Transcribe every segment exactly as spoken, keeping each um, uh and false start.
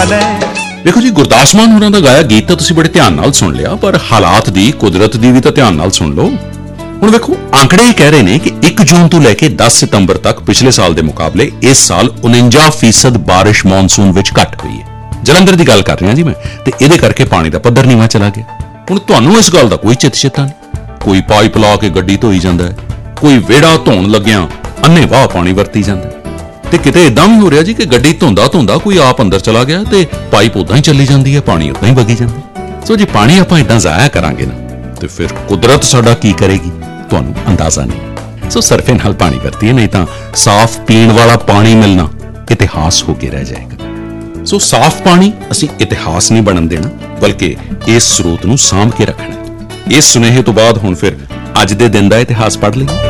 देखो जी, गुरदास मान होरां दा गाया गीत तो तुसीं बड़े ध्यान नाल सुन लिया, पर हालात दी, कुदरत दी भी तो ध्यान नाल सुन लो। हुण देखो, आंकड़े ही कह रहे ने कि एक जून तो लैके दस सितंबर तक पिछले साल दे मुकाबले इस साल उनंजा फीसद बारिश मॉनसून विच घट हुई है। जलंधर दी गल कर रहा जी मैं, ते इहदे करके पानी दा पद्धर नीवां चला गया। हुण तुहानूं इस गल दा कोई चित चेता नहीं। कोई पाइप ला के गड्डी धोई जांदा है, कोई वेड़ा धोण लग्गियां अन्ने वाह पानी वरती जांदा है। ते किते इदां भी हो रहा जी कि गड्डी धोंदा धोंदा कोई आप अंदर चला गया ते पाइप उदां ही चली जाती है, पानी उदां ही वगी जाता। सो जी पानी आपां इदां जाया करांगे ना ते फिर कुदरत साडा की करेगी, तुहानूं अंदाजा नहीं। सो सरफे नाल पानी वरती है, नहीं तां साफ पीण वाला पानी मिलना इतिहास हो के रह जाएगा। सो साफ पानी असीं इतिहास नहीं बनन देना, बल्कि इस स्रोत नूं सांभ के रखना। इस सुनेहे तो बाद हुण फिर अज दे दिन दा इतिहास पढ़ लईए।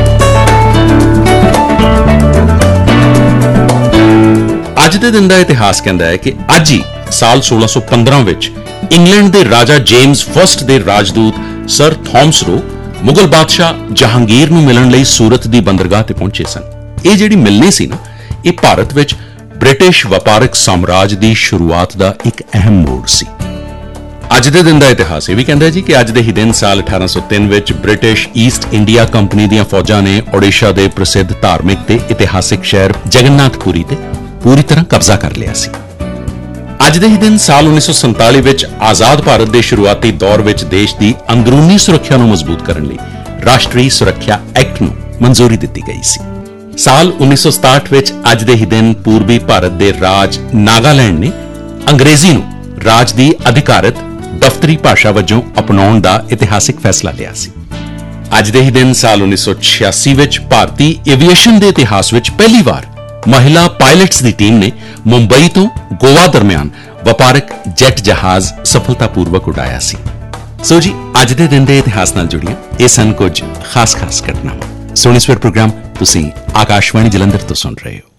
अज दे दिन का इतिहास कहता है कि अज ही साल सोलह सौ पंद्रह विच इंग्लैंड के राजा जेम्स फस्ट के राजदूत सर थॉमस रो मुगल बादशाह जहांगीर नूं मिलण लई सूरत की बंदरगाह ते पहुंचे सन। ये जिहड़ी मिलनी सी ना, ये भारत विच ब्रिटिश व्यापारिक साम्राज की शुरुआत का एक अहम मोड़ सी। अज दे दिन का इतिहास यह भी कहता है जी कि अज दे ही दिन साल अठारह सौ तीन विच ब्रिटिश ईस्ट इंडिया कंपनी दीयां फौजां ने ओडिशा के प्रसिद्ध धार्मिक ते इतिहासिक शहर जगन्नाथपुरी ते पूरी तरह कब्जा कर लिया सी। अज दे ही दिन साल उन्नीस सौ संताली विच आजाद भारत के शुरुआती दौर विच देश की अंदरूनी सुरक्षा नूं मजबूत करने लई राष्ट्रीय सुरक्षा एक्ट नूं मंजूरी दित्ती गई सी। साल उन्नीस सौ सताहठ विच अज दे ही दिन पूर्वी भारत के राज नागालैंड ने अंग्रेजी नूं राज की अधिकारित दफ्तरी भाषा वजों अपनाउण दा इतिहासिक फैसला लिया सी। अज दे ही दिन साल उन्नीस सौ छियासी विच भारतीय एविएशन के इतिहास विच पहली बार महिला पायलट्स की टीम ने मुंबई तो गोवा दरमियान व्यापारिक जेट जहाज सफलतापूर्वक उड़ाया सी। सो जी अज दे दिन के इतिहास नाल जुड़ियां ये सन कुछ खास खास घटनावां। सोनी स्वेर प्रोग्राम तुसीं आकाशवाणी जलंधर तो सुन रहे हो।